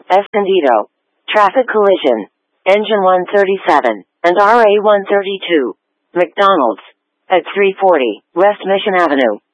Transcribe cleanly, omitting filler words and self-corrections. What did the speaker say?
Escondido. Traffic collision. Engine 137 and RA 132. McDonald's. At 340 West Mission Avenue.